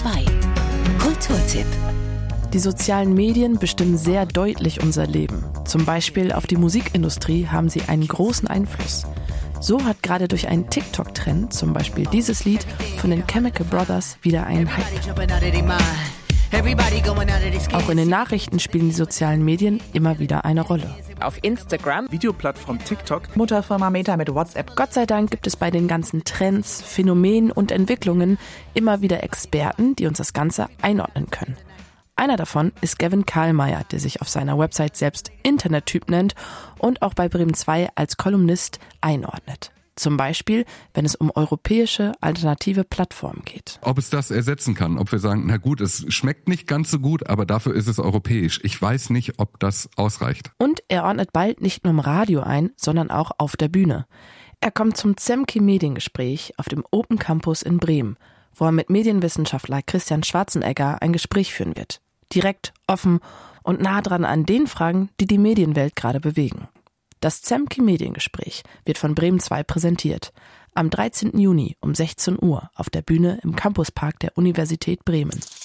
2. Kulturtipp. Die sozialen Medien bestimmen sehr deutlich unser Leben. Zum Beispiel auf die Musikindustrie haben sie einen großen Einfluss. So hat gerade durch einen TikTok-Trend zum Beispiel dieses Lied von den Chemical Brothers wieder einen Hype. Auch in den Nachrichten spielen die sozialen Medien immer wieder eine Rolle. Auf Instagram, Videoplattform TikTok, Mutterfirma Meta mit WhatsApp. Gott sei Dank gibt es bei den ganzen Trends, Phänomenen und Entwicklungen immer wieder Experten, die uns das Ganze einordnen können. Einer davon ist Gavin Karlmeier, der sich auf seiner Website selbst Internettyp nennt und auch bei Bremen 2 als Kolumnist einordnet. Zum Beispiel, wenn es um europäische alternative Plattformen geht. Ob es das ersetzen kann, ob wir sagen, na gut, es schmeckt nicht ganz so gut, aber dafür ist es europäisch. Ich weiß nicht, ob das ausreicht. Und er ordnet bald nicht nur im Radio ein, sondern auch auf der Bühne. Er kommt zum Zemke Mediengespräch auf dem Open Campus in Bremen, wo er mit Medienwissenschaftler Christian Schwarzenegger ein Gespräch führen wird. Direkt, offen und nah dran an den Fragen, die die Medienwelt gerade bewegen. Das Zemke Mediengespräch wird von Bremen 2 präsentiert. Am 13. Juni um 16 Uhr auf der Bühne im Campuspark der Universität Bremen.